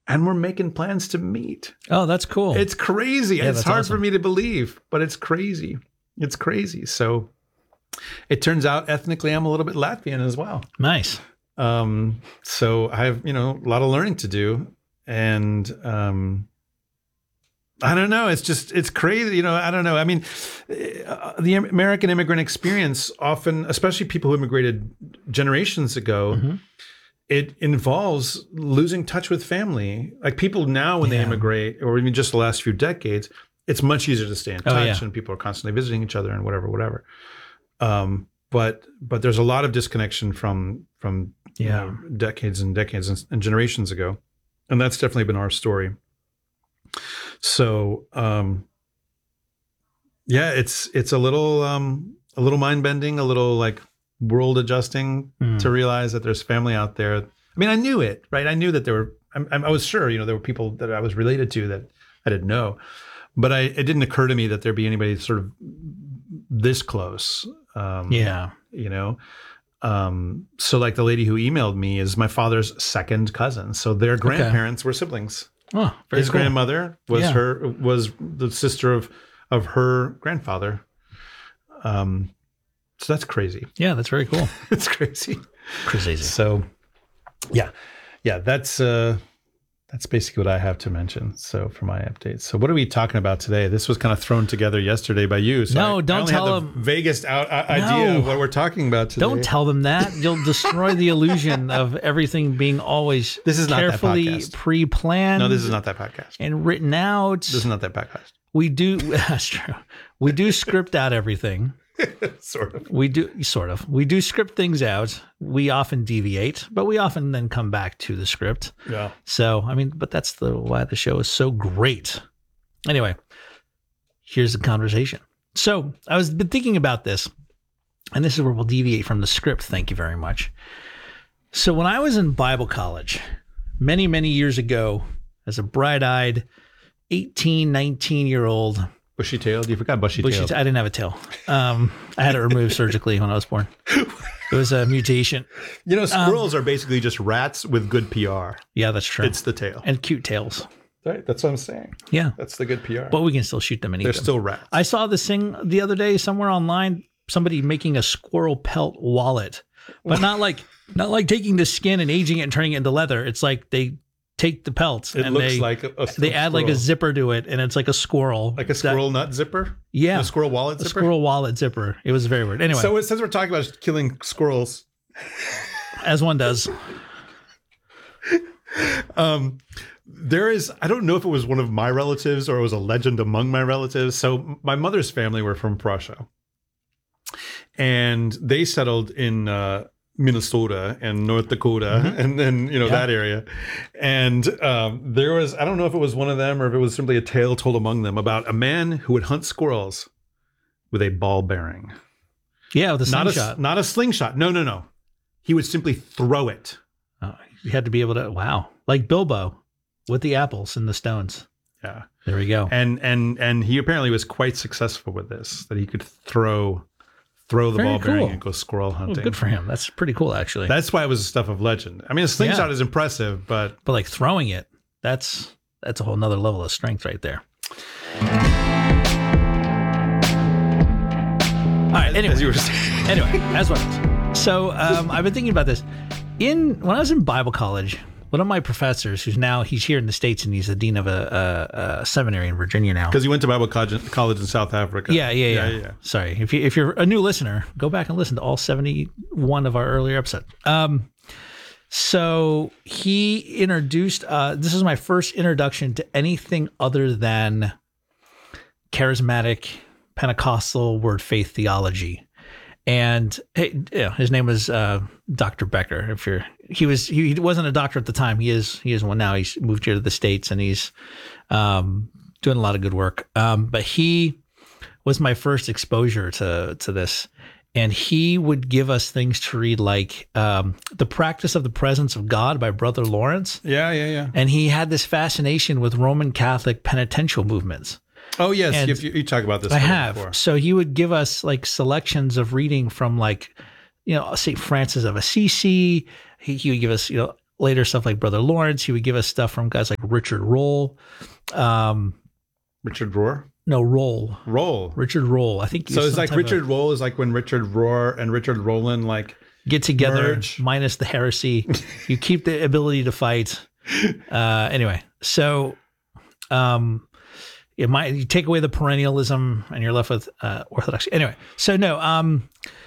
and we're making plans to meet. Oh, that's cool. It's crazy. Yeah, it's hard for me to believe, but it's crazy. It's crazy. So it turns out ethnically, I'm a little bit Latvian as well. Nice. So I have, a lot of learning to do. And I don't know. It's crazy. I don't know. I mean, the American immigrant experience often, especially people who immigrated generations ago, it involves losing touch with family. Like people now when they immigrate, or even just the last few decades, it's much easier to stay in touch and people are constantly visiting each other and whatever. But there's a lot of disconnection from decades and decades and generations ago. And that's definitely been our story. So, it's a little mind bending, a little like world adjusting to realize that there's family out there. I mean, I knew it, right? I knew that I was sure, there were people that I was related to that I didn't know, but it didn't occur to me that there'd be anybody sort of this close. So like the lady who emailed me is my father's second cousin. So their grandparents were siblings. Oh, very His grandmother was the sister of her grandfather. So that's crazy. Yeah, that's very cool. It's crazy. Crazy. So yeah, that's basically what I have to mention. So for my updates. So what are we talking about today? This was kind of thrown together yesterday by you. So don't tell them. Vaguest idea of what we're talking about today. Don't tell them that. You'll destroy the illusion of everything being always carefully pre-planned. No, this is not that podcast. And written out. This is not that podcast. We do. That's true. We do script out everything. Sort of. We do script things out. We often deviate, but we often then come back to the script. Yeah. So, I mean, but that's why the show is so great. Anyway, here's the conversation. So I was been thinking about this, and this is where we'll deviate from the script. Thank you very much. So when I was in Bible college many, many years ago, as a bright-eyed 18, 19-year-old, bushy-tailed? You forgot bushy-tailed. I didn't have a tail. I had it removed surgically when I was born. It was a mutation. Squirrels are basically just rats with good PR. Yeah, that's true. It's the tail. And cute tails. Right, that's what I'm saying. Yeah. That's the good PR. But we can still shoot them and eat them. They're still rats. I saw this thing the other day somewhere online, somebody making a squirrel pelt wallet. But not like taking the skin and aging it and turning it into leather. It's like they take the pelts and they add like a zipper to it, and it's like a squirrel, like a squirrel nut zipper. Yeah, a squirrel wallet zipper. Squirrel wallet zipper. It was very weird. Anyway, so since we're talking about killing squirrels, as one does, there is. I don't know if it was one of my relatives or it was a legend among my relatives. So my mother's family were from Prussia, and they settled in Minnesota and North Dakota and then that area, and there was, I don't know if it was one of them or if it was simply a tale told among them about a man who would hunt squirrels with a ball bearing. Yeah, with a slingshot. Not a slingshot. No. He would simply throw it. You had to be able to, like Bilbo with the apples and the stones. Yeah, there we go. And he apparently was quite successful with this, that he could throw the ball bearing and go squirrel hunting. Well, good for him. That's pretty cool, actually. That's why it was stuff of legend. I mean, a slingshot is impressive, but like throwing it, that's a whole nother level of strength right there. All right. Anyway, as you were saying. As well. So I've been thinking about this. When I was in Bible college, one of my professors, he's here in the States and he's the dean of a seminary in Virginia now. Because he went to Bible college in South Africa. Yeah. Sorry. If you're a new listener, go back and listen to all 71 of our earlier episodes. So he introduced, this is my first introduction to anything other than charismatic Pentecostal word faith theology. And his name was Dr. Becker. He wasn't a doctor at the time. He is one now. He's moved here to the States and he's doing a lot of good work. But he was my first exposure to this. And he would give us things to read like The Practice of the Presence of God by Brother Lawrence. Yeah. And he had this fascination with Roman Catholic penitential movements. Oh, yes. You talk about this. I have. Before. So he would give us like selections of reading from like, St. Francis of Assisi. He would give us, later stuff like Brother Lawrence. He would give us stuff from guys like Richard Roll. Richard Rohr? No, Roll. Roll. Richard Roll. I think. So it's like Richard Roll is like when Richard Rohr and Richard Rowland like get together, merge. minus the heresy. You keep the ability to fight. Anyway, so you take away the perennialism and you're left with orthodoxy. Anyway, so no,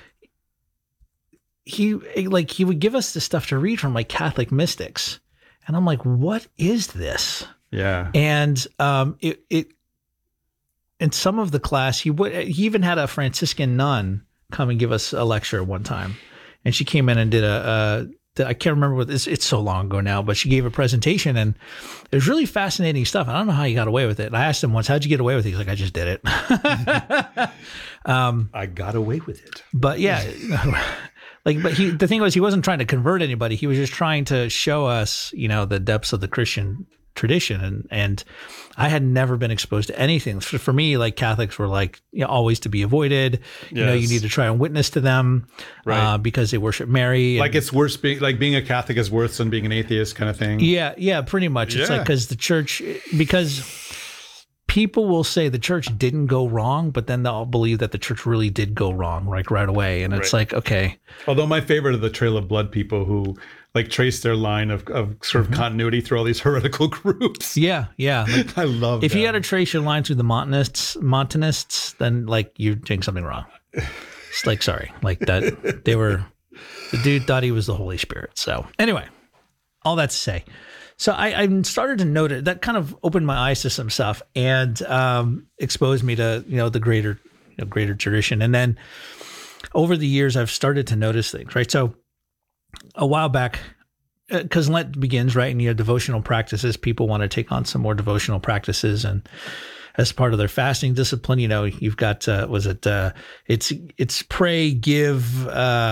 he would give us the stuff to read from like Catholic mystics, and I'm like, what is this? Yeah. And it in some of the class, he even had a Franciscan nun come and give us a lecture one time, and she came in and did I can't remember what it's so long ago now, but she gave a presentation, and it was really fascinating stuff. I don't know how he got away with it. And I asked him once, how'd you get away with it? He's like, I just did it. I got away with it. But yeah, the thing was, he wasn't trying to convert anybody. He was just trying to show us, the depths of the Christian tradition. And I had never been exposed to anything. For me, like Catholics were like, always to be avoided. Yes. You need to try and witness to them, right? Because they worship Mary. Like it's worse being a Catholic is worse than being an atheist kind of thing. Yeah, pretty much. It's like because people will say the church didn't go wrong, but then they'll believe that the church really did go wrong, like right away. And it's like, okay. Although my favorite are the Trail of Blood people who like trace their line of sort of continuity through all these heretical groups. Yeah. Like, I love if them. you had to trace your line through the Montanists, then like you're doing something wrong. It's like, sorry, like that the dude thought he was the Holy Spirit. So anyway, all that to say. So I started to notice that kind of opened my eyes to some stuff and exposed me to, the greater tradition. And then over the years, I've started to notice things, right? So a while back, because Lent begins, right? And you have devotional practices. People want to take on some more devotional practices. And as part of their fasting discipline, you've got, it's pray, give,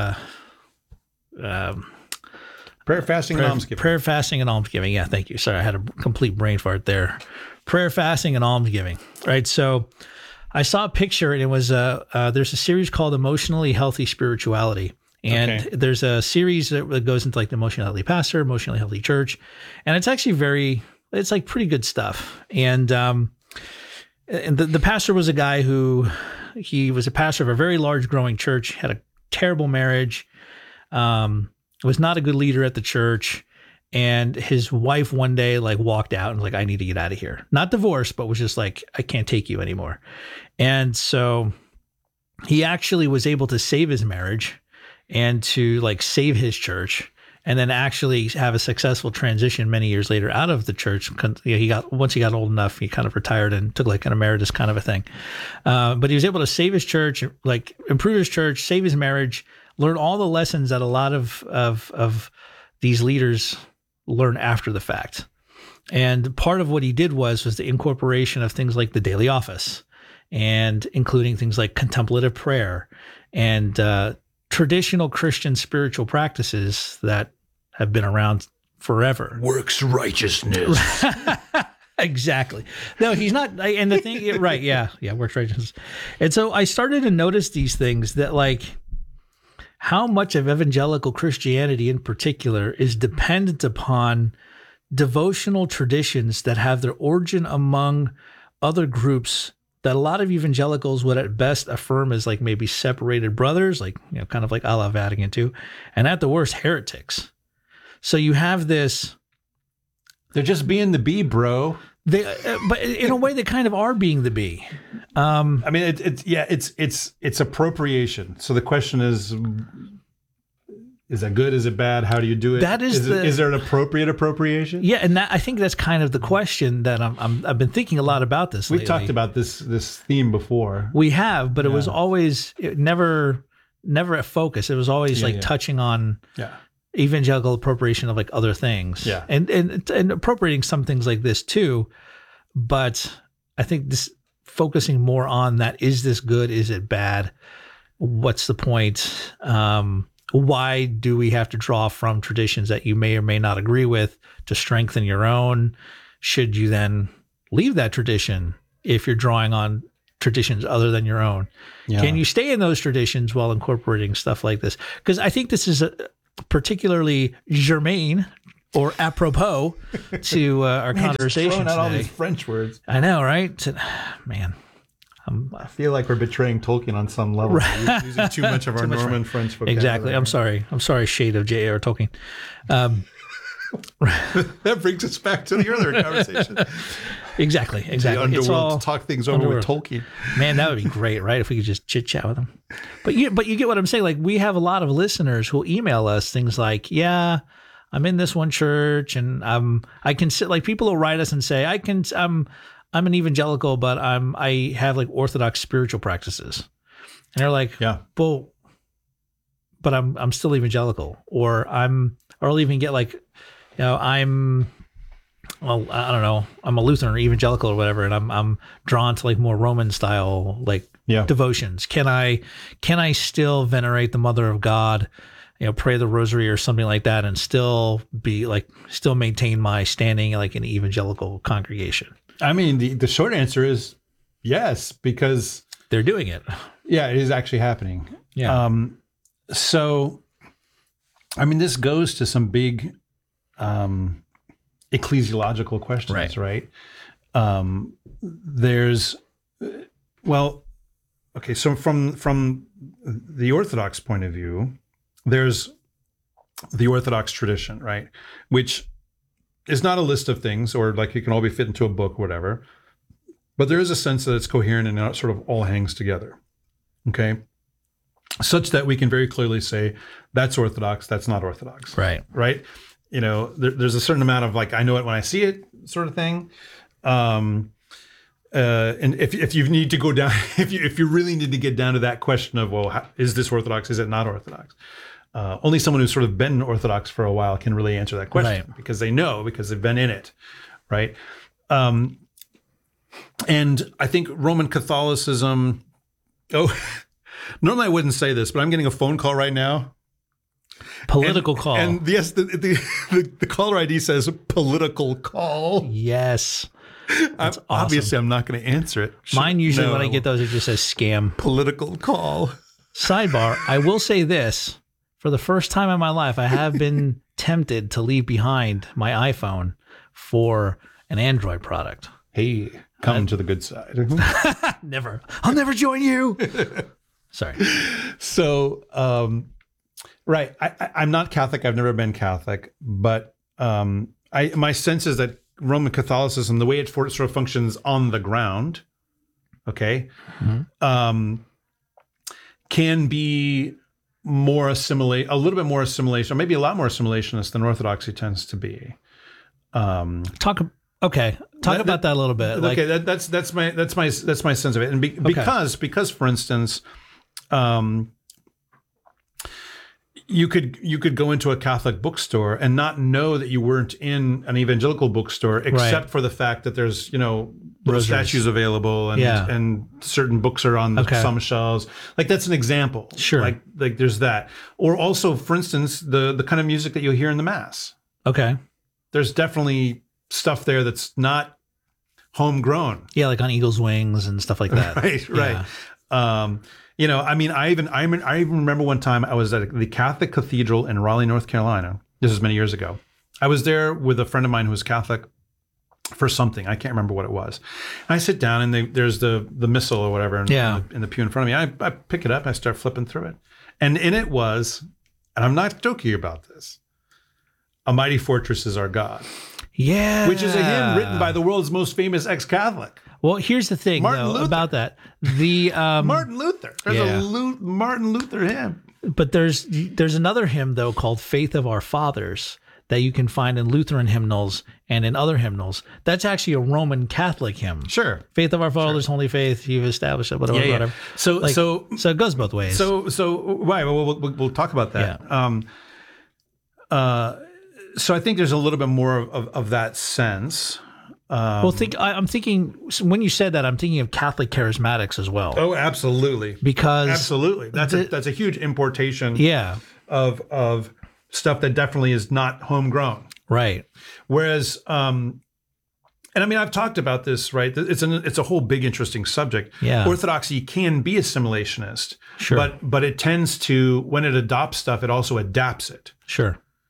prayer, fasting, and almsgiving. Prayer, fasting, and almsgiving. Yeah, thank you. Sorry, I had a complete brain fart there. Prayer, fasting, and almsgiving. Right. So I saw a picture, and it was there's a series called Emotionally Healthy Spirituality. And there's a series that goes into like the emotionally healthy pastor, emotionally healthy church. And it's actually it's like pretty good stuff. And the pastor was a guy he was a pastor of a very large growing church, had a terrible marriage, was not a good leader at the church. And his wife one day like walked out and was like, I need to get out of here. Not divorced, but was just like, I can't take you anymore. And so he actually was able to save his marriage and to like save his church, and then actually have a successful transition many years later out of the church. Once he got old enough, he kind of retired and took like an emeritus kind of a thing. But he was able to save his church, like improve his church, save his marriage, learn all the lessons that a lot of these leaders learn after the fact. And part of what he did was the incorporation of things like the daily office, and including things like contemplative prayer and traditional Christian spiritual practices that have been around forever. Works righteousness. Exactly. No, he's not. And the thing, right. Yeah. Works righteousness. And so I started to notice these things that like how much of evangelical Christianity in particular is dependent upon devotional traditions that have their origin among other groups that a lot of evangelicals would at best affirm as like maybe separated brothers, like, kind of like a la Vatican II, and at the worst, heretics. So you have this. They're just being the bee, bro. But in a way, they kind of are being the bee. I mean, it's appropriation. So the question is that good? Is it bad? How do you do it? Is there an appropriate appropriation? Yeah, and I think that's kind of the question that I've been thinking a lot about this. We've lately. talked about this theme before. We have, but it was always never a focus. It was always touching on evangelical appropriation of like other things. Yeah, and appropriating some things like this too. But I think this focusing more on that: is this good? Is it bad? What's the point? Why do we have to draw from traditions that you may or may not agree with to strengthen your own? Should you then leave that tradition if you're drawing on traditions other than your own? Yeah. Can you stay in those traditions while incorporating stuff like this? Because I think this is a particularly germane or apropos to our conversation throwing out all today. these French words. I know, right? Man, I feel like we're betraying Tolkien on some level. We're using too much of our Norman French vocabulary. exactly. I'm sorry, shade of J.R. Tolkien. That brings us back to the earlier conversation. Exactly. The underworld to talk things over with Tolkien. Man, that would be great, right? If we could just chit chat with them. But you get what I'm saying. Like, we have a lot of listeners who email us things like, "Yeah, I'm in this one church, and I can sit." Like, people will write us and say, I'm an evangelical, but I have like Orthodox spiritual practices," and they're like, "Yeah, well, but I'm still evangelical," or I'll even get like, I'm a Lutheran or evangelical or whatever, and I'm drawn to like more Roman style devotions. Can I still venerate the Mother of God, pray the Rosary or something like that, and still maintain my standing like an evangelical congregation? I mean, the short answer is yes, because they're doing it. Yeah, it is actually happening. Yeah. So, I mean, this goes to some big ecclesiological questions, right? So from the Orthodox point of view, there's the Orthodox tradition, right? Which is not a list of things, or like it can all be fit into a book or whatever, but there is a sense that it's coherent and it sort of all hangs together, okay? Such that we can very clearly say, that's Orthodox, that's not Orthodox. Right. Right? There's a certain amount of like, I know it when I see it sort of thing. And if you need to go down, if you really need to get down to that question of, well, is this Orthodox? Is it not Orthodox? Only someone who's sort of been Orthodox for a while can really answer that question, because they've been in it, right? And I think Roman Catholicism, normally I wouldn't say this, but I'm getting a phone call right now. Political call. And yes, the caller ID says political call. Yes. That's awesome. Obviously, I'm not going to answer it. Mine usually when I get those, it just says scam. Political call. Sidebar, I will say this. For the first time in my life, I have been tempted to leave behind my iPhone for an Android product. Hey, come to the good side. Never. I'll never join you. Sorry. So, right. I'm not Catholic. I've never been Catholic, but my sense is that Roman Catholicism, the way it sort of functions on the ground, okay, can be a little bit more assimilation, or maybe a lot more assimilationist than Orthodoxy tends to be. Talk about that a little bit. Okay, that's my sense of it, and because for instance, you could go into a Catholic bookstore and not know that you weren't in an evangelical bookstore, except for the fact that there's little statues available and certain books are on some shelves. Like, that's an example. Sure. Like there's that. Or also, for instance, the kind of music that you'll hear in the Mass. Okay. There's definitely stuff there that's not homegrown. Yeah, like on Eagle's Wings and stuff like that. Right. I mean, I even remember one time I was at the Catholic Cathedral in Raleigh, North Carolina. This was many years ago. I was there with a friend of mine who was Catholic for something. I can't remember what it was. And I sit down and there's the missal or whatever in the pew in front of me. I pick it up and I start flipping through it. And in it was, and I'm not joking about this, "A Mighty Fortress is Our God." Yeah. Which is a hymn written by the world's most famous ex-Catholic. Well, here's the thing, about that. The Martin Luther. There's a Martin Luther hymn. But there's another hymn, though, called Faith of Our Fathers that you can find in Lutheran hymnals and in other hymnals. That's actually a Roman Catholic hymn. Sure. Faith of Our Fathers, Holy Faith, you've established it, whatever. So it goes both ways. So right, we'll talk about that. Yeah. So I think there's a little bit more of that sense. I'm thinking when you said that, I'm thinking of Catholic charismatics as well. Oh, absolutely. Absolutely. That's a huge importation. Yeah. Of stuff that definitely is not homegrown. Right. Whereas, and I mean, I've talked about this, right? It's a whole big interesting subject. Yeah. Orthodoxy can be assimilationist. Sure. But it tends to, when it adopts stuff, it also adapts it. Sure.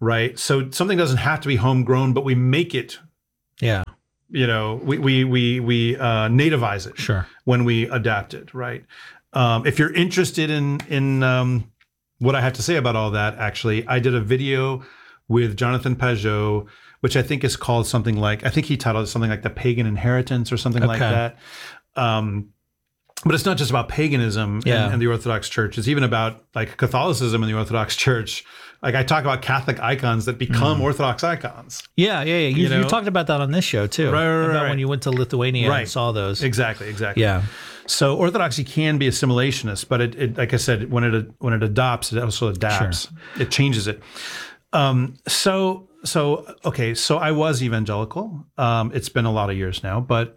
right? So something doesn't have to be homegrown, but we make it. Yeah. You know, we nativize it. Sure. When we adapt it, right? If you're interested in what I have to say about all that, actually, I did a video with Jonathan Pageau, which I think is called something like, I think he titled it something like The Pagan Inheritance or something like that. But it's not just about paganism and the Orthodox Church. It's even about like Catholicism and the Orthodox Church. Like I talk about Catholic icons that become Orthodox icons. Yeah. You talked about that on this show too. Right. When you went to Lithuania and saw those. Exactly. Yeah. So Orthodoxy can be assimilationist, but it like I said, when it adopts, it also adapts. Sure. It changes it. So I was evangelical. It's been a lot of years now, but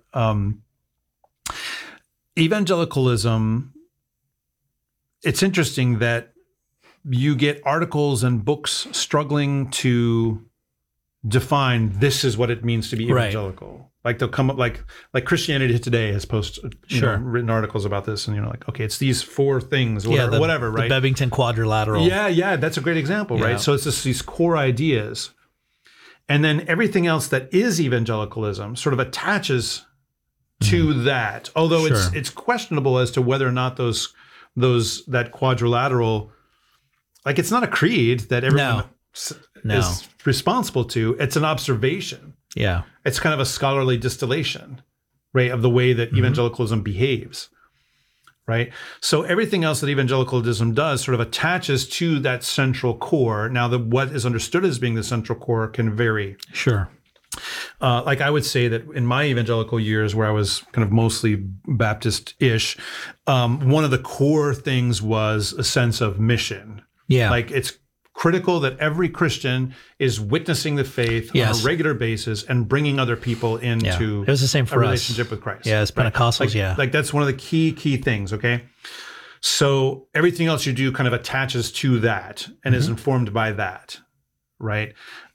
evangelicalism, it's interesting that you get articles and books struggling to define this is what it means to be evangelical. Right. Like they'll come up like Christianity Today has posted written articles about this, and like, okay, it's these 4 things, or whatever, right? The Bebington Quadrilateral. Yeah, that's a great example, right? So it's just these core ideas. And then everything else that is evangelicalism sort of attaches to that. Although it's questionable as to whether or not that quadrilateral, like it's not a creed that everyone is responsible to. It's an observation. Yeah. It's kind of a scholarly distillation, right, of the way that evangelicalism behaves, right? So everything else that evangelicalism does sort of attaches to that central core. Now, what is understood as being the central core can vary. Sure. Like I would say that in my evangelical years, where I was kind of mostly Baptist-ish, one of the core things was a sense of mission. Yeah. Like it's critical that every Christian is witnessing the faith on a regular basis and bringing other people into it was the same for a relationship with Christ. Yeah, it's Pentecostals, Like that's one of the key things, okay? So everything else you do kind of attaches to that and is informed by that, right?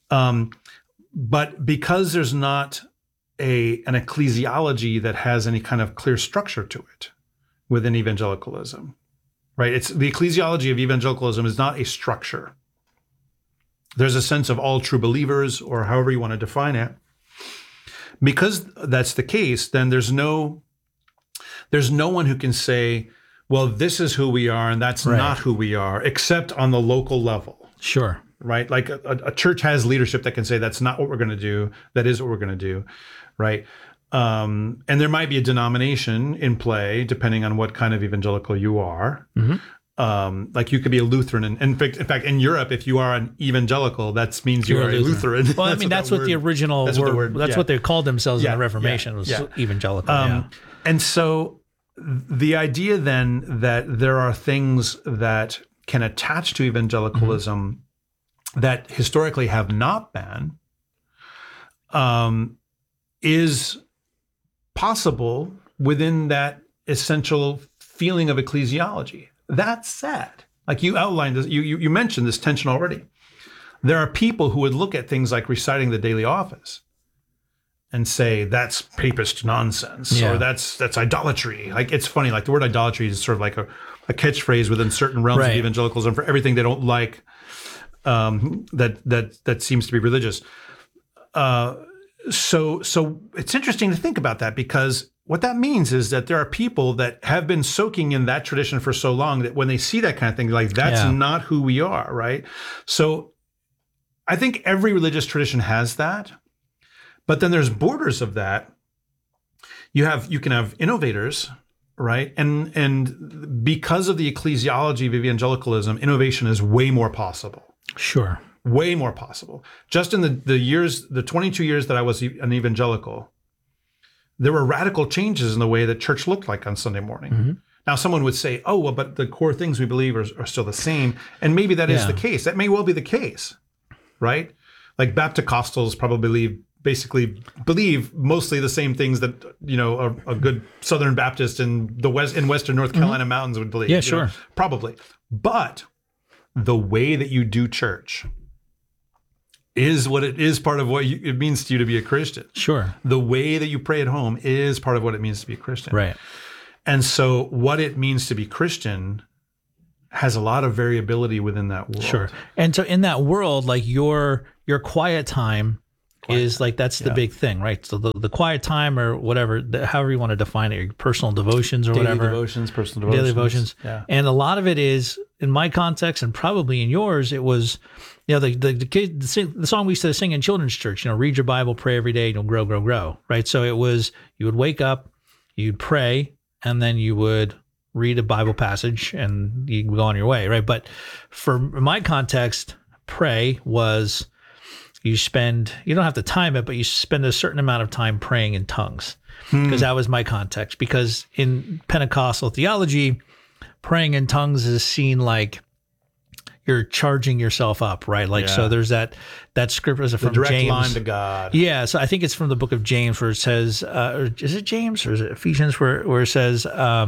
But because there's not an ecclesiology that has any kind of clear structure to it within evangelicalism, right? It's the ecclesiology of evangelicalism is not a structure. There's a sense of all true believers, or however you want to define it. Because that's the case, then there's no one who can say, well, this is who we are and that's not who we are, except on the local level. Sure. Right? Like a church has leadership that can say that's not what we're going to do, that is what we're going to do, right? And there might be a denomination in play depending on what kind of evangelical you are. Like you could be a Lutheran, and in fact, in Europe, if you are an evangelical, that means you are a Lutheran. Well, I mean, that's what the original word. That's what they called themselves in the Reformation was evangelical. And so the idea then that there are things that can attach to evangelicalism that historically have not been, is possible within that essential feeling of ecclesiology. That said, like you outlined this, you mentioned this tension already. There are people who would look at things like reciting the daily office and say that's papist nonsense, or that's idolatry. Like it's funny, like the word idolatry is sort of like a catchphrase within certain realms of evangelicalism for everything they don't like. That seems to be religious. So it's interesting to think about that, because what that means is that there are people that have been soaking in that tradition for so long that when they see that kind of thing, like that's not who we are, right? So I think every religious tradition has that, but then there's borders of that. You can have innovators, right? And because of the ecclesiology of evangelicalism, innovation is way more possible. Sure. Way more possible. Just in the 22 years that I was an evangelical, there were radical changes in the way that church looked like on Sunday morning. Now, someone would say, oh, well, but the core things we believe are still the same. And maybe that is the case. That may well be the case, right? Like Baptist-Costals probably believe mostly the same things that, a good Southern Baptist in Western North Carolina mountains would believe. Yeah, sure. Probably. But the way that you do church is what it is part of what it means to you to be a Christian. Sure. The way that you pray at home is part of what it means to be a Christian. Right. And so what it means to be Christian has a lot of variability within that world. Sure. And so in that world, like your quiet time is like, that's the big thing, right? So the quiet time or whatever, however you want to define it, your personal devotions or Daily whatever. devotions, personal devotions. Daily devotions. Yeah. And a lot of it is, in my context and probably in yours, it was, the song we used to sing in children's church, read your Bible, pray every day, you'll grow, grow, grow, right? So it was, you would wake up, you'd pray, and then you would read a Bible passage and you go on your way, right? But for my context, pray was, you don't have to time it, but you spend a certain amount of time praying in tongues, because that was my context. Because in Pentecostal theology, praying in tongues is seen like you're charging yourself up, right? Like, so there's that scripture is from direct James. line to God. Yeah, so I think it's from the book of James where it says, or is it James or is it Ephesians where it says,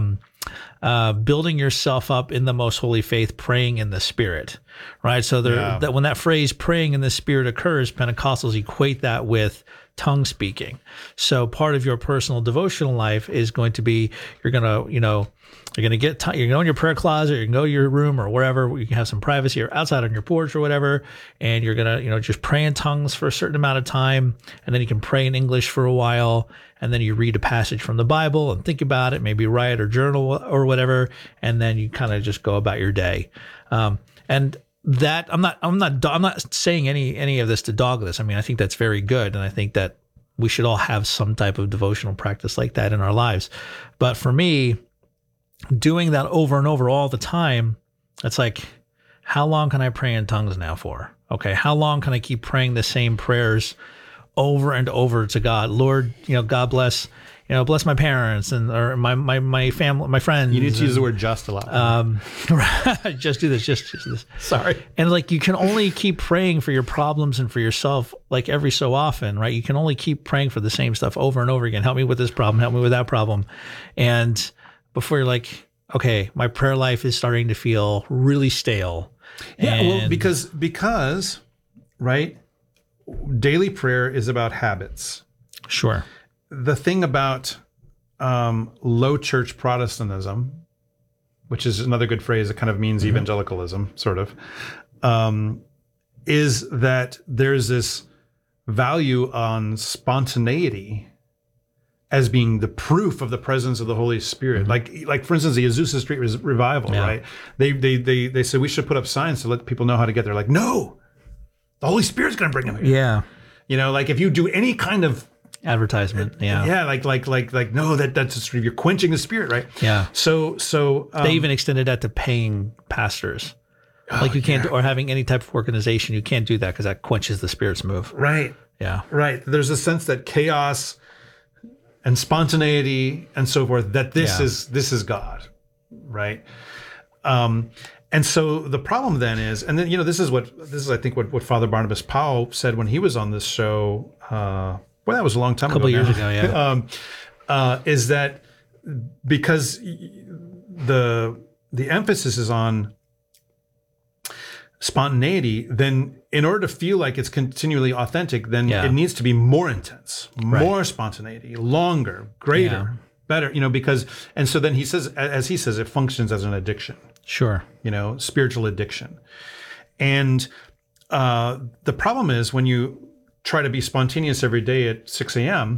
building yourself up in the most holy faith, praying in the Spirit, right? So that when that phrase "praying in the Spirit" occurs, Pentecostals equate that with tongue speaking. So part of your personal devotional life is going to be, you're going to get, you go in your prayer closet, you can go to your room or wherever you can have some privacy, or outside on your porch or whatever. And you're going to, just pray in tongues for a certain amount of time. And then you can pray in English for a while. And then you read a passage from the Bible and think about it, maybe write or journal or whatever. And then you kind of just go about your day. And that I'm not saying any of this to dog this. I mean, I think that's very good. And I think that we should all have some type of devotional practice like that in our lives. But for me, doing that over and over all the time, it's like, how long can I pray in tongues now for? Okay. How long can I keep praying the same prayers over and over to God? Lord, God bless, bless my parents or my family, my friends. You need to use the word "just" a lot. Just do this, just this. Sorry. And like, you can only keep praying for your problems and for yourself, like every so often, right? You can only keep praying for the same stuff over and over again. Help me with this problem. Help me with that problem. And before you're like, okay, my prayer life is starting to feel really stale. Yeah, well, because, right, daily prayer is about habits. Sure. The thing about low church Protestantism, which is another good phrase that kind of means evangelicalism, sort of, is that there's this value on spontaneity as being the proof of the presence of the Holy Spirit. Like for instance, the Azusa Street revival, right? They said we should put up signs to let people know how to get there. Like, no, the Holy Spirit's going to bring them here. Yeah. Like if you do any kind of advertisement, like no, that's just, you're quenching the Spirit, right? Yeah. So they even extended that to paying pastors. Like you can't, or having any type of organization, you can't do that because that quenches the Spirit's move. Right. Yeah. Right. There's a sense that chaos and spontaneity and so forth, that this is God, right? And so the problem then is, and then this is I think what Father Barnabas Powell said when he was on this show. Well, that was a long time ago. A couple years ago, yeah. Is that because the emphasis is on spontaneity, then in order to feel like it's continually authentic, then it needs to be more intense, more spontaneity, longer, greater, better, because, and so then he says, as he says, it functions as an addiction. Sure. Spiritual addiction. And the problem is when you try to be spontaneous every day at 6 a.m.,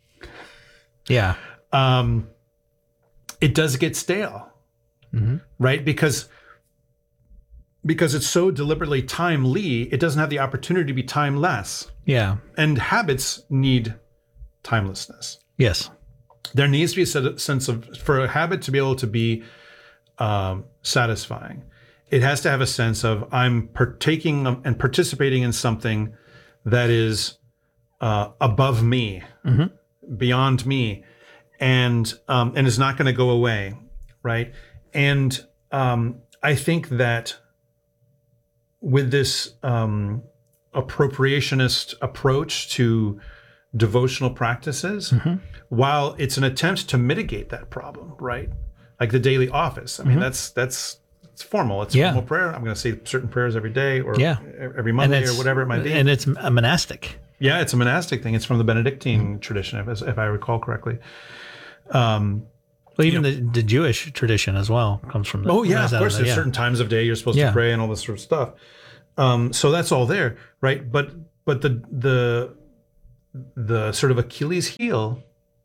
it does get stale, right? Because it's so deliberately timely, it doesn't have the opportunity to be timeless. Yeah. And habits need timelessness. Yes. There needs to be a sense of, for a habit to be able to be satisfying, it has to have a sense of, I'm partaking and participating in something that is above me, beyond me, and is not going to go away, right? And I think that with this appropriationist approach to devotional practices, while it's an attempt to mitigate that problem, right? Like the daily office. I mean, that's it's formal. It's formal prayer. I'm going to say certain prayers every day or every Monday or whatever it might be. And it's a monastic. Yeah, it's a monastic thing. It's from the Benedictine tradition, if I recall correctly. Well, even the Jewish tradition as well comes from. Oh yeah, of course. There's certain times of day you're supposed to pray and all this sort of stuff. So that's all there, right? But the sort of Achilles heel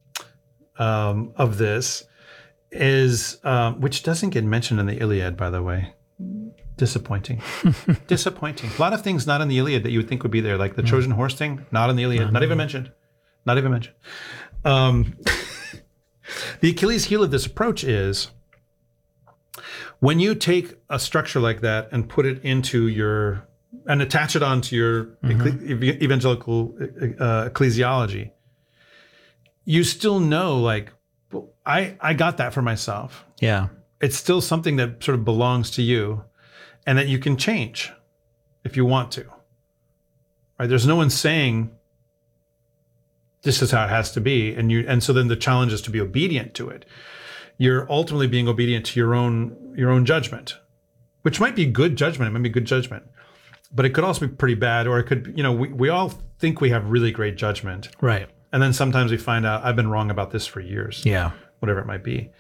of this is, which doesn't get mentioned in the Iliad, by the way. Disappointing. Disappointing. A lot of things not in the Iliad that you would think would be there, like the Trojan horse thing, not in the Iliad, not even mentioned. Not even mentioned. The Achilles heel of this approach is when you take a structure like that and put it into and attach it onto your evangelical ecclesiology, you still know, like, well, I got that for myself. Yeah. It's still something that sort of belongs to you and that you can change if you want to. Right? There's no one saying this is how it has to be, and so then the challenge is to be obedient to it. You're ultimately being obedient to your own judgment, which might be good judgment. It might be good judgment, but it could also be pretty bad, or it could, we all think we have really great judgment. Right. And then sometimes we find out I've been wrong about this for years. Yeah. Whatever it might be.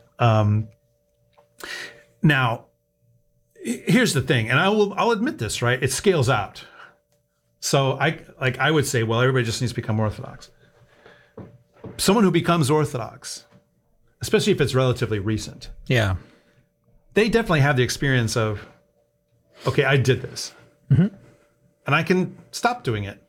Now, here's the thing, and I'll admit this, right? It scales out. So I would say, well, everybody just needs to become Orthodox. Someone who becomes Orthodox, especially if it's relatively recent, they definitely have the experience of, okay, I did this, and I can stop doing it.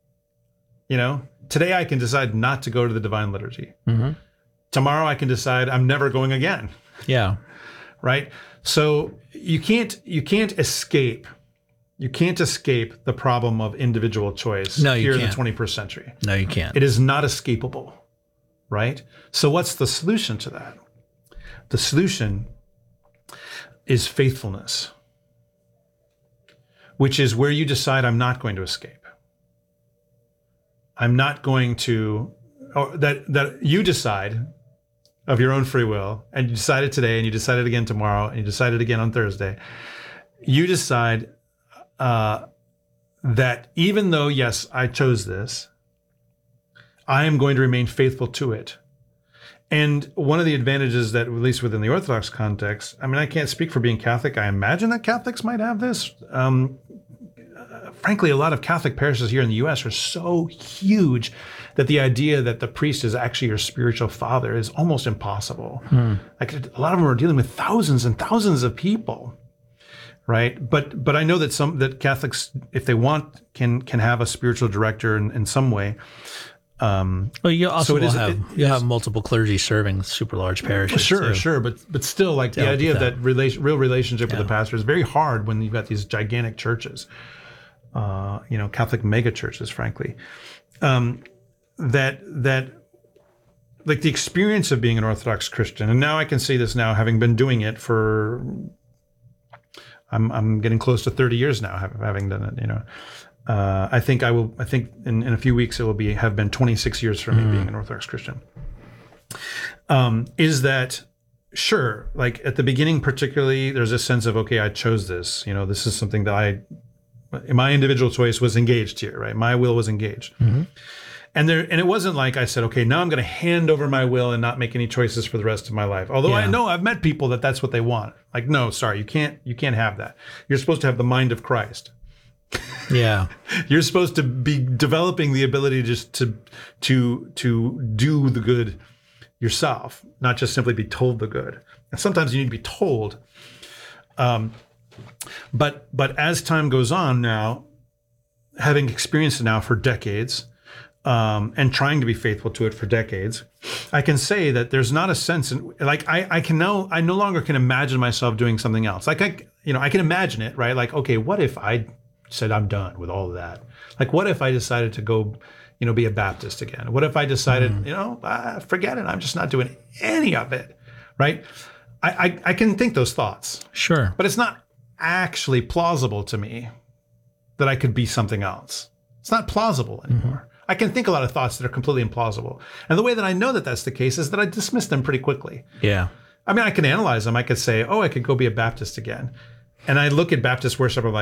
Today I can decide not to go to the Divine Liturgy. Tomorrow I can decide I'm never going again. Yeah. Right. So you can't escape. You can't escape the problem of individual choice here in the 21st century. No, you can't. It is not escapable, right? So what's the solution to that? The solution is faithfulness, which is where you decide I'm not going to escape. I'm not going to, or that you decide of your own free will, and you decided today, and you decided again tomorrow, and you decided again on Thursday. You decide that even though, yes, I chose this, I am going to remain faithful to it. And one of the advantages that, at least within the Orthodox context, I mean, I can't speak for being Catholic. I imagine that Catholics might have this. Frankly, a lot of Catholic parishes here in the U.S. are so huge that the idea that the priest is actually your spiritual father is almost impossible. Like, a lot of them are dealing with thousands and thousands of people. Right, but I know that Catholics, if they want, can have a spiritual director in some way. Well, you also have multiple clergy serving super large parishes. Sure, but still, like the idea of that real relationship with the pastor is very hard when you've got these gigantic churches, Catholic mega churches, frankly. That like the experience of being an Orthodox Christian, and now I can say this now, having been doing it for. I'm getting close to 30 years now, having done it. I think in a few weeks it will have been 26 years for me being an Orthodox Christian. Is that sure? Like at the beginning, particularly, there's a sense of, okay, I chose this. This is something that my individual choice was engaged here, right? My will was engaged. And it wasn't like I said, okay, now I'm going to hand over my will and not make any choices for the rest of my life. Although I know I've met people that's what they want. Like, no, sorry, you can't have that. You're supposed to have the mind of Christ. Yeah. You're supposed to be developing the ability just to do the good yourself, not just simply be told the good. And sometimes you need to be told. But as time goes on now, having experienced it now for decades, and trying to be faithful to it for decades, I can say that there's not a sense in, like, I no longer can imagine myself doing something else. Like I can imagine it, right? Like, okay, what if I said I'm done with all of that? Like, what if I decided to go, be a Baptist again? What if I decided, forget it, I'm just not doing any of it, right? I can think those thoughts. Sure. But it's not actually plausible to me that I could be something else. It's not plausible anymore. I can think a lot of thoughts that are completely implausible. And the way that I know that that's the case is that I dismiss them pretty quickly. Yeah. I mean, I can analyze them. I could say, I could go be a Baptist again. And I look at Baptist worship, I'm like,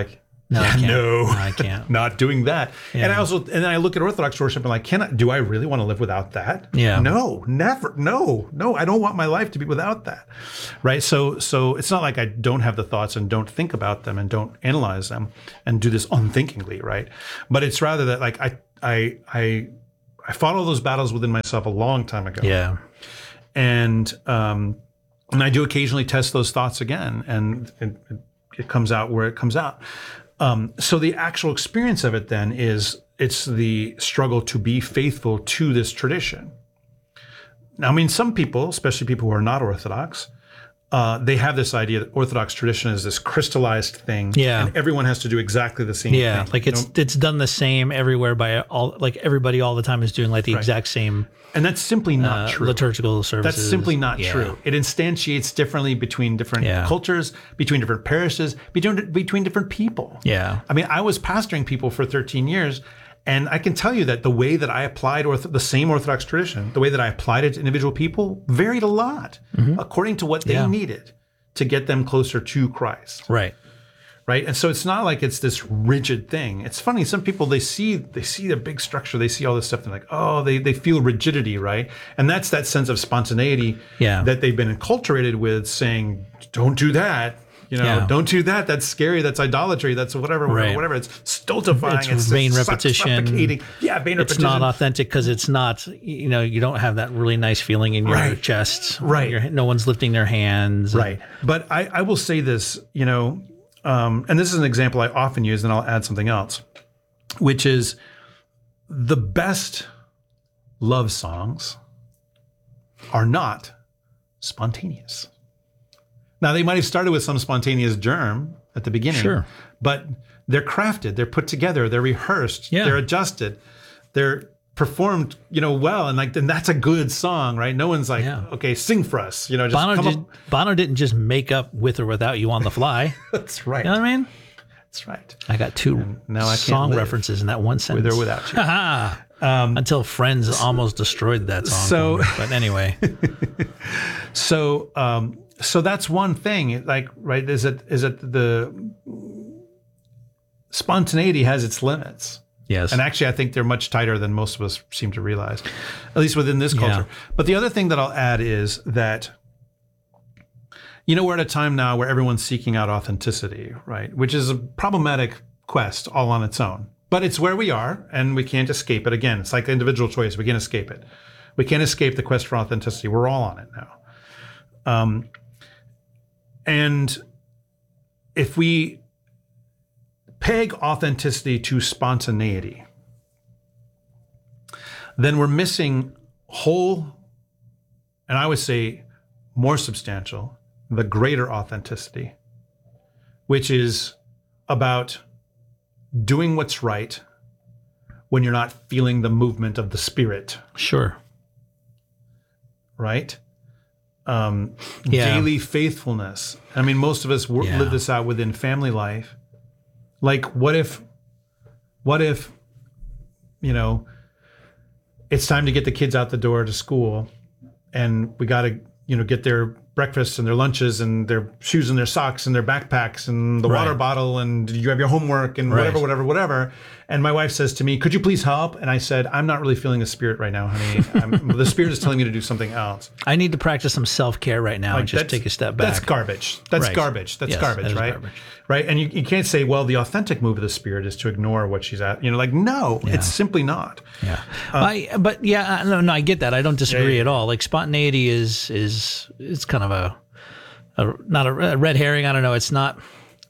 No, I can't. No, I can't. Not doing that. Yeah. And then I look at Orthodox worship and like, do I really want to live without that? Yeah. No, never. No, I don't want my life to be without that. Right. So it's not like I don't have the thoughts and don't think about them and don't analyze them and do this unthinkingly. Right. But it's rather that like I fought all those battles within myself a long time ago. Yeah. And I do occasionally test those thoughts again, and it comes out where it comes out. So the actual experience of it then it's the struggle to be faithful to this tradition. Now, I mean, some people, especially people who are not Orthodox, they have this idea that Orthodox tradition is this crystallized thing, and everyone has to do exactly the same thing. Like it's done the same everywhere by all, like everybody all the time is doing like the exact same. And that's simply not true. Liturgical services. That's simply not true. It instantiates differently between different cultures, between different parishes, between different people. Yeah. I mean, I was pastoring people for 13 years, and I can tell you that the way that I applied the same Orthodox tradition, the way that I applied it to individual people varied a lot according to what they needed to get them closer to Christ. Right. Right. And so it's not like it's this rigid thing. It's funny. Some people, they see the big structure. They see all this stuff. They're like, oh, they feel rigidity. Right. And that's that sense of spontaneity that they've been enculturated with, saying, don't do that. Don't do that. That's scary. That's idolatry. That's whatever. It's stultifying. It's vain repetition. Suffocating. Yeah, vain repetition. It's not authentic because it's not, you don't have that really nice feeling in your chest. Right. No one's lifting their hands. Right. But I will say this, and this is an example I often use, and I'll add something else, which is the best love songs are not spontaneous. Now, they might have started with some spontaneous germ at the beginning, but they're crafted, they're put together, they're rehearsed, they're adjusted, they're performed, well, and that's a good song, right? No one's like, okay, sing for us, just Bono didn't just make up With or Without You on the fly. That's right. You know what I mean? That's right. I got two song references in that one sentence. With or without you. Until Friends almost destroyed that song. But anyway. So that's one thing, like, right, is that the spontaneity has its limits. Yes. And actually, I think they're much tighter than most of us seem to realize, at least within this culture. But the other thing that I'll add is that, we're at a time now where everyone's seeking out authenticity, right? Which is a problematic quest all on its own. But it's where we are, and we can't escape it. Again, it's like individual choice. We can't escape it. We can't escape the quest for authenticity. We're all on it now. And if we peg authenticity to spontaneity, then we're missing whole, and I would say more substantial, the greater authenticity, which is about doing what's right when you're not feeling the movement of the Spirit. Sure. Right? Daily faithfulness. I mean, most of us live this out within family life. Like, what if, it's time to get the kids out the door to school, and we got to, get their breakfast and their lunches and their shoes and their socks and their backpacks and the water bottle, and you have your homework and whatever. And my wife says to me, "Could you please help?" And I said, "I'm not really feeling the Spirit right now, honey. The Spirit is telling me to do something else. I need to practice some self-care right now and just take a step back." That's garbage. That's garbage. That's garbage, right? Garbage. Right? And you can't say, well, the authentic move of the Spirit is to ignore what she's at. No, it's simply not. Yeah. I get that. I don't disagree at all. Like, spontaneity is kind of not a red herring. I don't know. It's not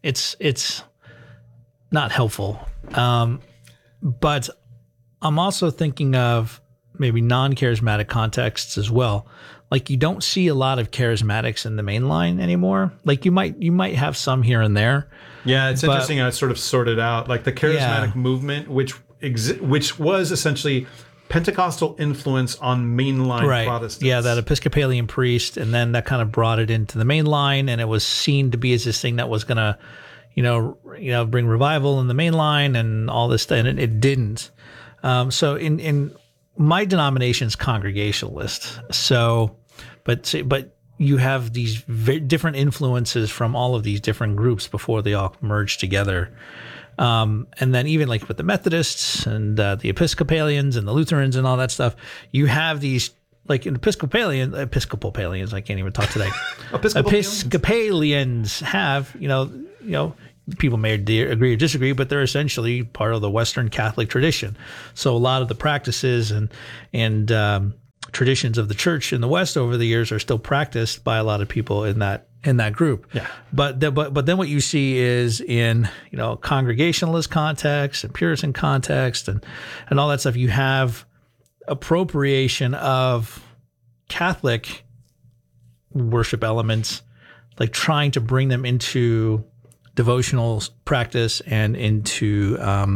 not helpful. But I'm also thinking of maybe non-charismatic contexts as well. Like, you don't see a lot of charismatics in the main line anymore. Like, you might have some here and there. Yeah, it's interesting how it's sort of sorted out. Like the charismatic movement, which was essentially Pentecostal influence on mainline Protestants. Yeah, that Episcopalian priest, and then that kind of brought it into the main line, and it was seen to be as this thing that was going to, bring revival in the main line and all this stuff, and it didn't. So in my denomination's Congregationalist. So, but you have these different influences from all of these different groups before they all merge together. And then even like with the Methodists and the Episcopalians and the Lutherans and all that stuff, you have these like Episcopalians, I can't even talk today. Episcopalians have, people may agree or disagree, but they're essentially part of the Western Catholic tradition. So a lot of the practices and traditions of the church in the West over the years are still practiced by a lot of people in that group. Yeah. But then what you see is in congregationalist context and Puritan context and all that stuff, you have appropriation of Catholic worship elements, like trying to bring them into devotional practice and into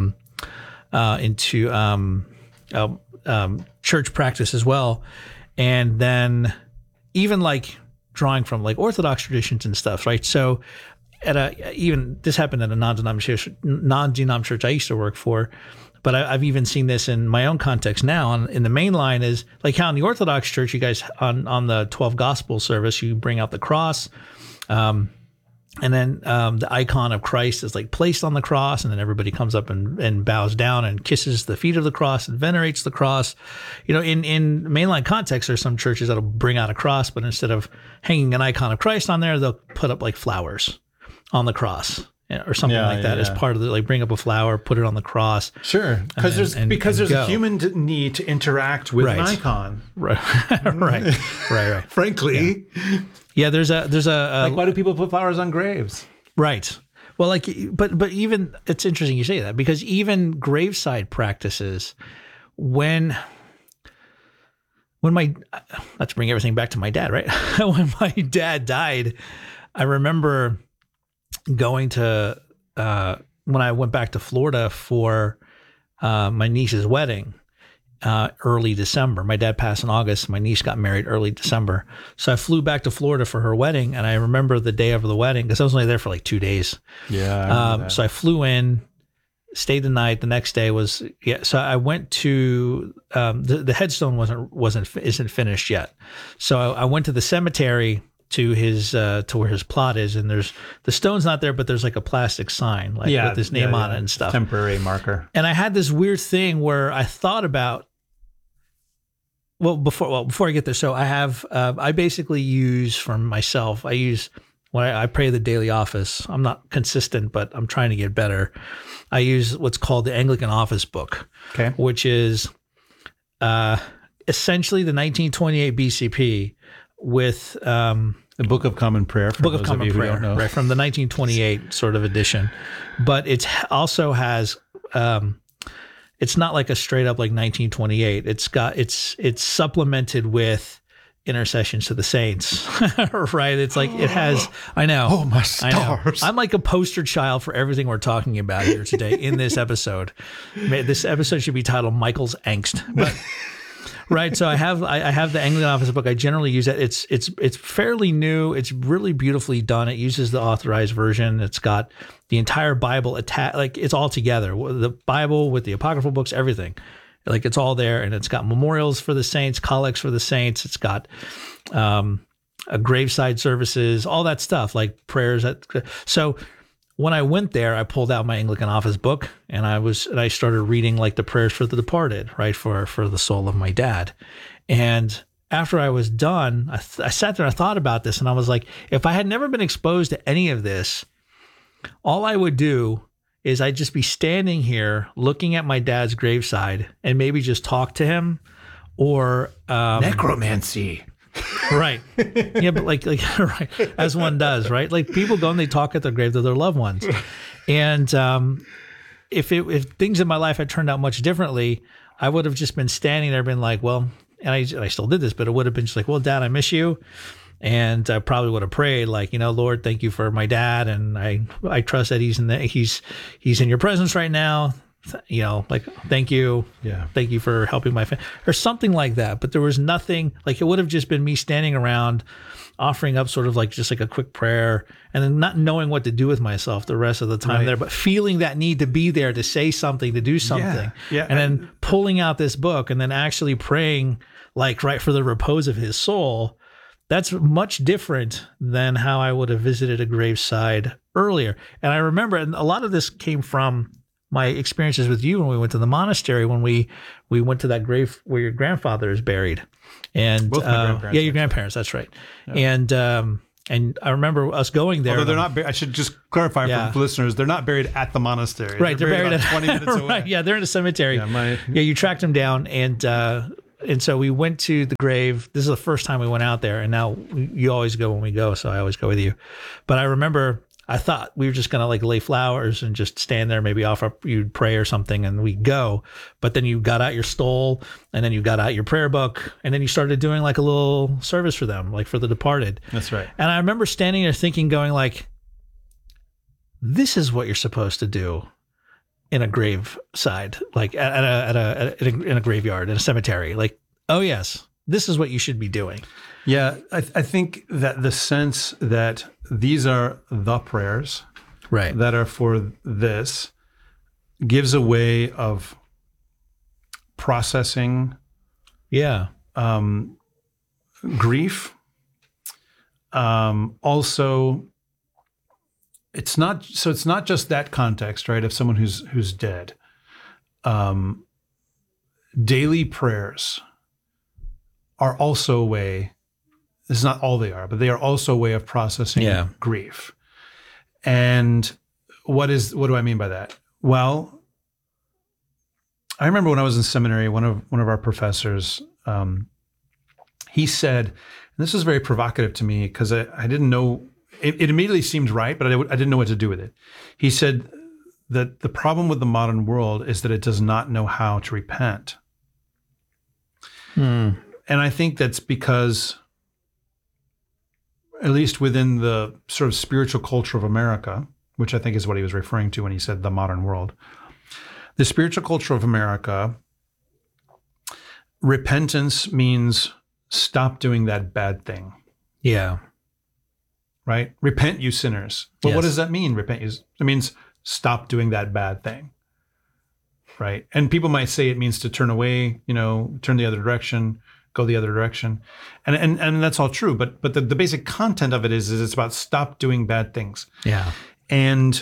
church practice as well, and then even like drawing from like Orthodox traditions and stuff, right? So even this happened at a non-denom church I used to work for, but I've even seen this in my own context now. In the main line is like how in the Orthodox Church, you guys on the 12 Gospel service, you bring out the cross, and then the icon of Christ is like placed on the cross, and then everybody comes up and bows down and kisses the feet of the cross and venerates the cross. In mainline context, there's some churches that'll bring out a cross, but instead of hanging an icon of Christ on there, they'll put up like flowers on the cross. Or something like that as part of the, like, bring up a flower, put it on the cross. Sure, because there's a human need to interact with an icon. Right. Frankly, yeah. There's a like, why do people put flowers on graves? Right. Well, like, but even it's interesting you say that, because even graveside practices, when my, let's bring everything back to my dad, right? When my dad died, I remember going to when I went back to Florida for my niece's wedding early December. My dad passed in August. My niece got married early December. So I flew back to Florida for her wedding, and I remember the day of the wedding because I was only there for like 2 days. Yeah. So I flew in, stayed the night. The next day was So I went to the headstone isn't finished yet. So I went to the cemetery to his to where his plot is, and there's the stone's not there, but there's like a plastic sign with his name on it and stuff, temporary marker. And I had this weird thing where I thought about before I get there. So I have I basically use for myself. I use when I pray the daily office. I'm not consistent, but I'm trying to get better. I use what's called the Anglican Office Book, which is essentially the 1928 BCP. With the Book of Common Prayer, for those of you who don't know, right, from the 1928 sort of edition, but it also has it's not like a straight up like 1928. It's supplemented with intercessions to the saints, right? It's like it has. I know. Oh my stars! I'm like a poster child for everything we're talking about here today in this episode. This episode should be titled Michael's Angst, but. Right, so I have the Anglican Office Book. I generally use it. It's fairly new. It's really beautifully done. It uses the authorized version. It's got the entire Bible attached. Like it's all together. The Bible with the apocryphal books, everything. Like it's all there, and it's got memorials for the saints, collects for the saints. It's got a graveside services, all that stuff, like prayers. So when I went there, I pulled out my Anglican Office Book, and I started reading like the prayers for the departed, right, for the soul of my dad. And after I was done, I sat there and I thought about this, and I was like, if I had never been exposed to any of this, all I would do is I'd just be standing here looking at my dad's graveside and maybe just talk to him, or necromancy. Right. Yeah, but like right, as one does, right? Like people go and they talk at the grave of their loved ones. And if things in my life had turned out much differently, I would have just been standing there being like, well, and I still did this, but it would have been just like, well, Dad, I miss you. And I probably would have prayed like, Lord, thank you for my dad. And I trust that he's in your presence right now. Like, thank you. Yeah. Thank you for helping my family or something like that. But there was nothing, like it would have just been me standing around offering up sort of like just like a quick prayer and then not knowing what to do with myself the rest of the time there, but feeling that need to be there to say something, to do something. Yeah. And then pulling out this book and then actually praying like right for the repose of his soul. That's much different than how I would have visited a graveside earlier. And I remember, and a lot of this came from my experiences with you when we went to the monastery, when we went to that grave where your grandfather is buried. And Both my grandparents, yeah, your grandparents, that's right. Yeah. And I remember us going there. Although they're not, I should just clarify for listeners, they're not buried at the monastery. Right, they're buried about at 20 minutes away. Right, yeah, they're in a cemetery. Yeah, you tracked them down, and so we went to the grave. This is the first time we went out there, and now you always go when we go, so I always go with you. But I remember I thought we were just going to like lay flowers and just stand there, maybe offer, you'd pray or something, and we'd go. But then you got out your stole, and then you got out your prayer book, and then you started doing like a little service for them, like for the departed. That's right. And I remember standing there thinking, going like, this is what you're supposed to do in a graveside, like in a graveyard, in a cemetery. Like, oh yes, this is what you should be doing. Yeah, I think that the sense that these are the prayers right, that are for this gives a way of processing grief. Also, it's not just that context, right, of someone who's dead. Daily prayers are also a way. This is not all they are, but they are also a way of processing grief. And what do I mean by that? Well, I remember when I was in seminary, one of our professors, he said, and this was very provocative to me because I didn't know, it immediately seemed right, but I didn't know what to do with it. He said that the problem with the modern world is that it does not know how to repent. And I think that's because, at least within the sort of spiritual culture of America, which I think is what he was referring to when he said the modern world, the spiritual culture of America, repentance means stop doing that bad thing. Yeah. Right? Repent, you sinners. Well, yes. What does that mean? Repent, it means stop doing that bad thing. Right? And people might say it means to turn away, turn the other direction, go the other direction. And that's all true. But the basic content of it is it's about stop doing bad things. Yeah. And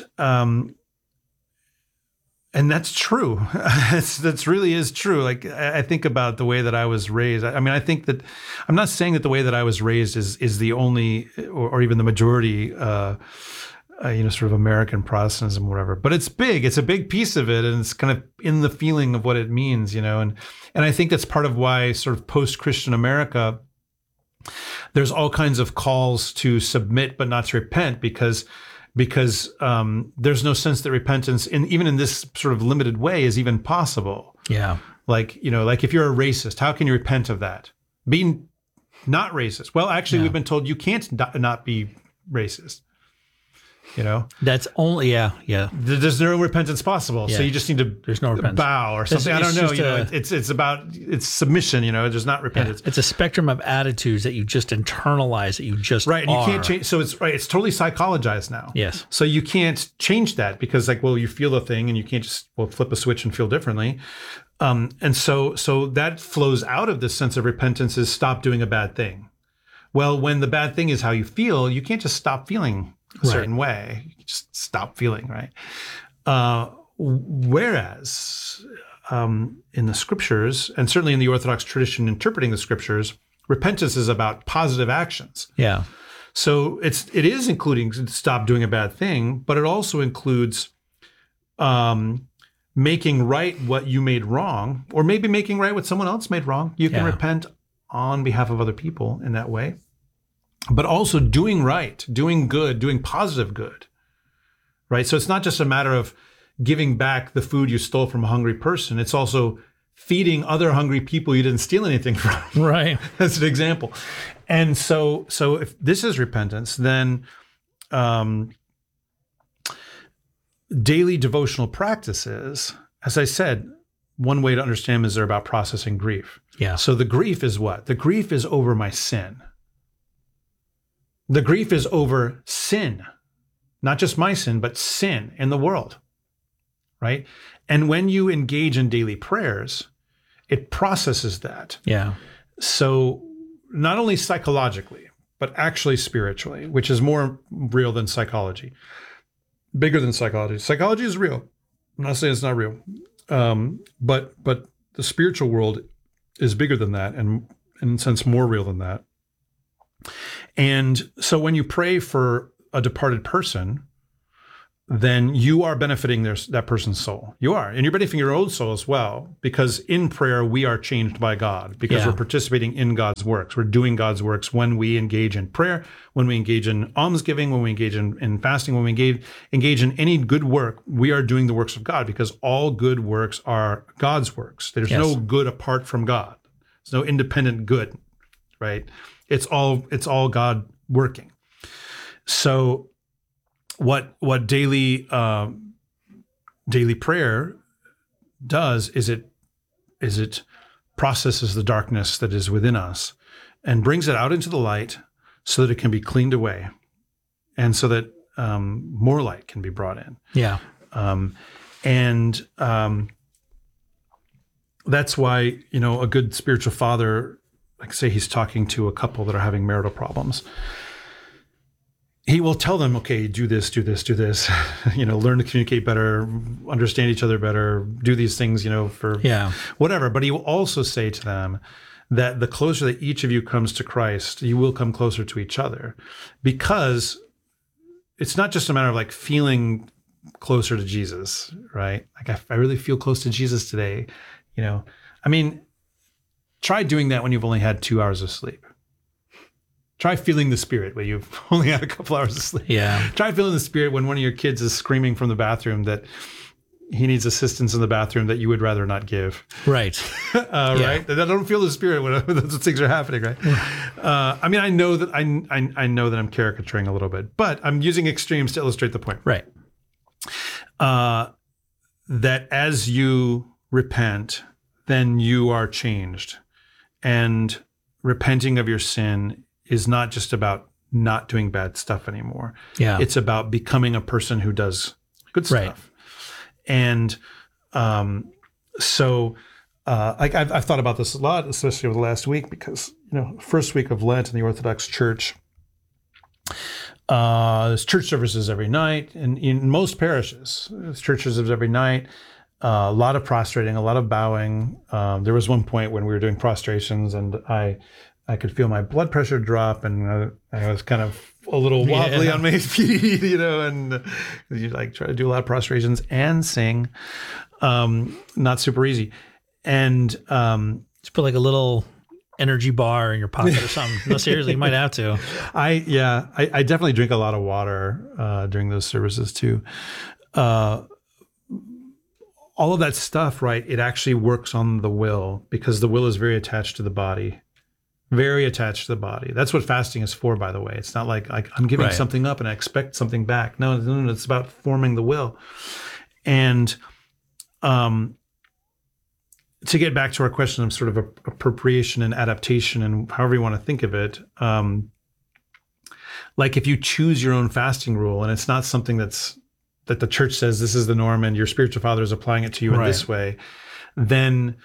that's true. That's really is true. Like I think about the way that I was raised. I mean, I think that I'm not saying that the way that I was raised is the only or even the majority, sort of American Protestantism, whatever. But it's big. It's a big piece of it, and it's kind of in the feeling of what it means, And I think that's part of why sort of post-Christian America, there's all kinds of calls to submit but not to repent because there's no sense that repentance, even in this sort of limited way, is even possible. Yeah. Like if you're a racist, how can you repent of that? Being not racist. Well, actually, we've been told you can't not be racist. That's only There's no repentance possible, so you just need to there's no repentance. Bow or something. I don't know. It's submission. There's not repentance. Yeah. It's a spectrum of attitudes that you just internalize, that you just right, and you can't change. So it's right. It's totally psychologized now. Yes. So you can't change that because you feel the thing, and you can't just flip a switch and feel differently. And so that flows out of this sense of repentance is stop doing a bad thing. Well, when the bad thing is how you feel, you can't just stop feeling a certain way. You just stop feeling, right? Whereas in the scriptures, and certainly in the Orthodox tradition interpreting the scriptures, repentance is about positive actions. Yeah. So it is including stop doing a bad thing, but it also includes making right what you made wrong, or maybe making right what someone else made wrong. You can repent on behalf of other people in that way. But also doing right, doing good, doing positive good, right? So it's not just a matter of giving back the food you stole from a hungry person. It's also feeding other hungry people you didn't steal anything from. Right. That's an example. And so if this is repentance, then daily devotional practices, as I said, one way to understand them is they're about processing grief. Yeah. So the grief is what? The grief is over my sin. The grief is over sin, not just my sin, but sin in the world, right? And when you engage in daily prayers, it processes that. Yeah. So not only psychologically, but actually spiritually, which is more real than psychology. bigger than psychology. Psychology is real. I'm not saying it's not real, but the spiritual world is bigger than that, and in a sense more real than that. And so when you pray for a departed person, then you are benefiting that person's soul. You are. And you're benefiting your own soul as well, because in prayer, we are changed by God, because we're participating in God's works. We're doing God's works when we engage in prayer, when we engage in almsgiving, when we engage in fasting, when we engage in any good work. We are doing the works of God, because all good works are God's works. There's no good apart from God. There's no independent good, right? It's all God working. So what daily prayer does is it processes the darkness that is within us and brings it out into the light so that it can be cleaned away, and so that more light can be brought in. Yeah. That's why, a good spiritual father, like say he's talking to a couple that are having marital problems, he will tell them, okay, do this, learn to communicate better, understand each other better, do these things, for whatever. But he will also say to them that the closer that each of you comes to Christ, you will come closer to each other, because it's not just a matter of like feeling closer to Jesus, right? Like I really feel close to Jesus today, try doing that when you've only had 2 hours of sleep. Try feeling the Spirit when you've only had a couple hours of sleep. Yeah. Try feeling the Spirit when one of your kids is screaming from the bathroom that he needs assistance in the bathroom that you would rather not give. Right. Right. I don't feel the Spirit when those things are happening. Right. I know that I know that I'm caricaturing a little bit, but I'm using extremes to illustrate the point. Right. That as you repent, then you are changed, and repenting of your sin is not just about not doing bad stuff anymore. Yeah. It's about becoming a person who does good stuff. Right. And I've thought about this a lot, especially over the last week, because, first week of Lent in the Orthodox Church, there's church services every night, and in most parishes, there's church services every night. A lot of prostrating, a lot of bowing. There was one point when we were doing prostrations, and I could feel my blood pressure drop, and I was kind of a little wobbly on my feet, and you try to do a lot of prostrations and sing. Not super easy. And just put like a little energy bar in your pocket or something. No, seriously, you might have to. I definitely drink a lot of water during those services too. All of that stuff, right? It actually works on the will, because the will is very attached to the body. Very attached to the body. That's what fasting is for, by the way. It's not like I'm giving something up and I expect something back. No, it's about forming the will. And to get back to our question of sort of appropriation and adaptation, and however you want to think of it, like if you choose your own fasting rule, and it's not something that the church says this is the norm and your spiritual father is applying it to you in this way, then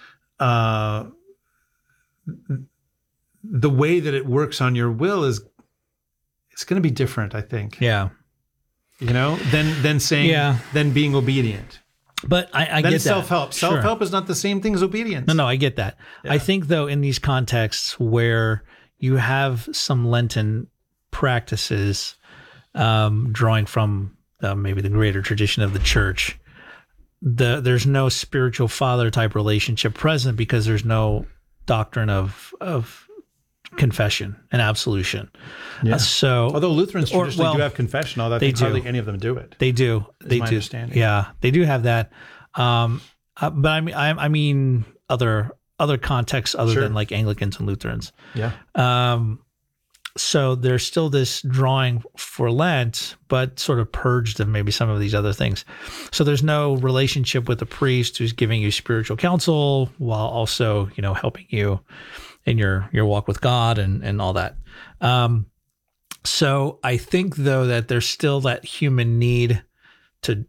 the way that it works on your will it's going to be different, I think. Yeah. Than saying, than being obedient. But I get that. Self-help. Self-help is not the same thing as obedience. No, I get that. Yeah. I think, though, in these contexts where you have some Lenten practices drawing from maybe the greater tradition of the church, there's no spiritual father type relationship present, because there's no doctrine of confession and absolution. Yeah. Although Lutherans traditionally do have confession, although I think hardly any of them do it. They do. They do. Understanding. Yeah, they do have that. But I mean other contexts other than like Anglicans and Lutherans. Yeah. So there's still this drawing for Lent, but sort of purged of maybe some of these other things. So there's no relationship with the priest who's giving you spiritual counsel while also, helping you in your walk with God and all that. So I think, though, that there's still that human need to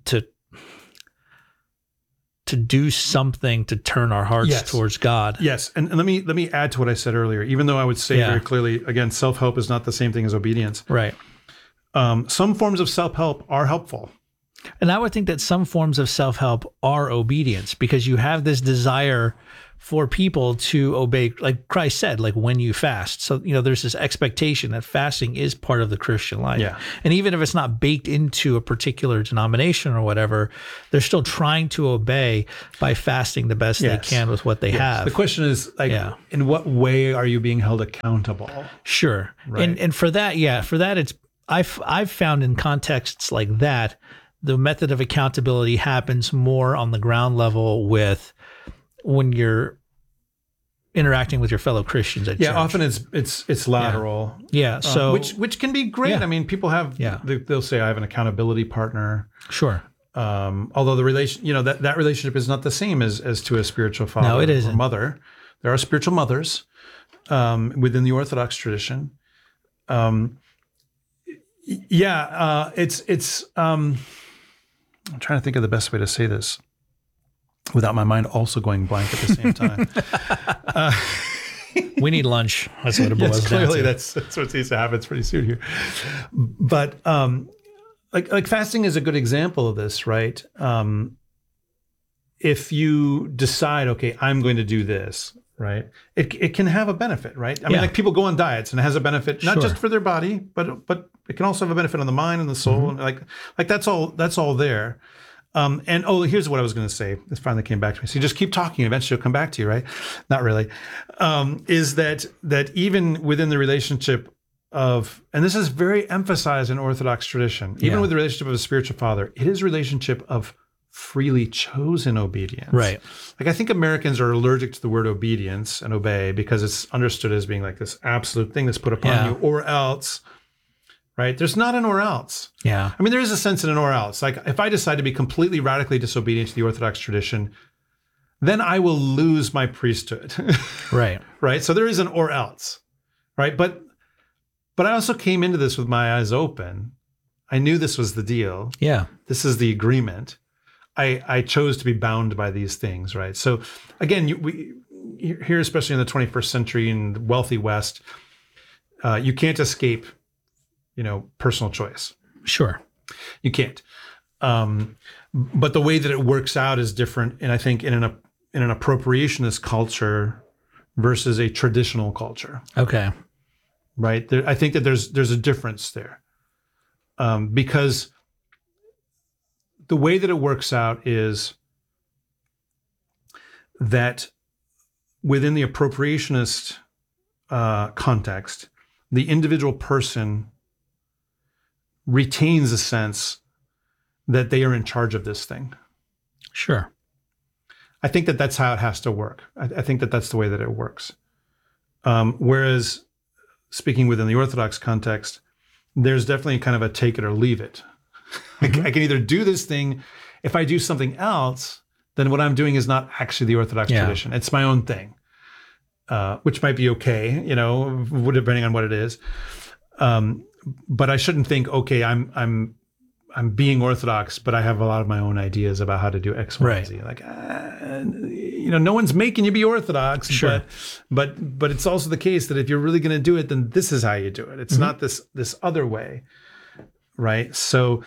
do something to turn our hearts towards God. Yes. And let me add to what I said earlier, even though I would say very clearly, again, self-help is not the same thing as obedience. Right. Some forms of self-help are helpful. And I would think that some forms of self-help are obedience, because you have this desire for people to obey, like Christ said, like when you fast. So, there's this expectation that fasting is part of the Christian life. Yeah. And even if it's not baked into a particular denomination or whatever, they're still trying to obey by fasting the best they can with what they have. The question is, in what way are you being held accountable? Sure. Right. And for that, it's, I've found in contexts like that, the method of accountability happens more on the ground level with when you're interacting with your fellow Christians at church. Yeah, often it's lateral. Yeah, so which can be great. Yeah. I mean, people have they'll say I have an accountability partner. Sure. Although the relation, that relationship is not the same as to a spiritual father No, it isn't. or mother. There are spiritual mothers within the Orthodox tradition. It's I'm trying to think of the best way to say this without my mind also going blank at the same time. We need lunch. That's what it boils down clearly to. that's what needs to happen pretty soon here. But like fasting is a good example of this, right? If you decide, okay, I'm going to do this, right? It can have a benefit, right? I mean, like people go on diets and it has a benefit not just for their body, but it can also have a benefit on the mind and the soul, and like that's all there. And here's what I was going to say. This finally came back to me. So you just keep talking. Eventually it'll come back to you, right? Not really. Is that even within the relationship of, and this is very emphasized in Orthodox tradition, even with the relationship of a spiritual father, it is a relationship of freely chosen obedience. Right. Like I think Americans are allergic to the word obedience and obey because it's understood as being like this absolute thing that's put upon you, or else. Right? There's not an or else. Yeah. I mean, there is a sense in an or else. Like if I decide to be completely radically disobedient to the Orthodox tradition, then I will lose my priesthood. Right. Right? So there is an or else. Right? But I also came into this with my eyes open. I knew this was the deal. Yeah. This is the agreement. I chose to be bound by these things, right? So again, we here, especially in the 21st century in the wealthy West, you can't escape personal choice. Sure. You can't. But the way that it works out is different. And I think in an appropriationist culture versus a traditional culture. Okay. Right. I think that there's a difference there. Because the way that it works out is that within the appropriationist context, the individual person retains a sense that they are in charge of this thing. Sure. I think that that's how it has to work. I think that that's the way that it works. Whereas speaking within the Orthodox context, there's definitely kind of a take it or leave it. I can either do this thing. If I do something else, then what I'm doing is not actually the Orthodox tradition. It's my own thing, which might be okay, depending on what it is. But I shouldn't think, okay, I'm being Orthodox, but I have a lot of my own ideas about how to do X, Y, and Z. Like, no one's making you be Orthodox, sure. but it's also the case that if you're really going to do it, then this is how you do it. It's not this other way, right? So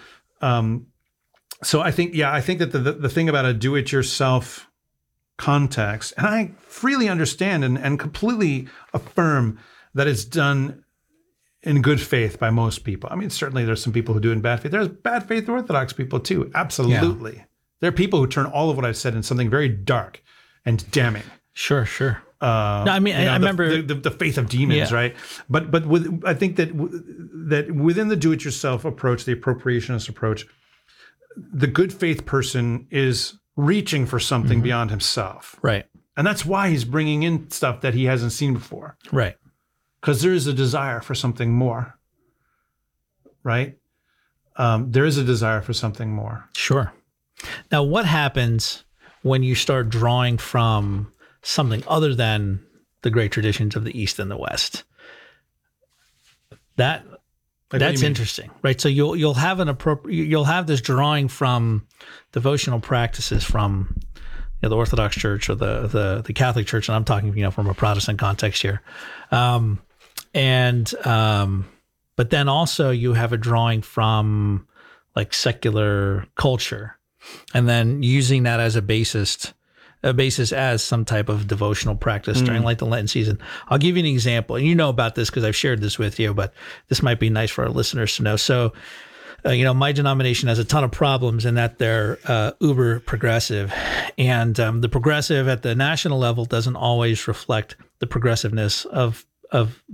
I think that the thing about a do-it-yourself context, and I freely understand and completely affirm that it's done in good faith by most people. I mean, certainly there's some people who do it in bad faith. There's bad faith Orthodox people too. Absolutely. Yeah. There are people who turn all of what I've said into something very dark and damning. Sure. No, I mean, I remember the faith of demons, right? But I think that within the do-it-yourself approach, the appropriationist approach, the good faith person is reaching for something beyond himself. Right. And that's why he's bringing in stuff that he hasn't seen before. Right. Because there is a desire for something more, right? There is a desire for something more. Sure. Now, what happens when you start drawing from something other than the great traditions of the East and the West? That's interesting, right? So you'll have you'll have this drawing from devotional practices from the Orthodox Church or the Catholic Church, and I'm talking from a Protestant context here. But then also you have a drawing from like secular culture, and then using that as a basis as some type of devotional practice during like the Lenten season. I'll give you an example, and you know about this because I've shared this with you, but this might be nice for our listeners to know. So, my denomination has a ton of problems in that they're uber progressive, and the progressive at the national level doesn't always reflect the progressiveness of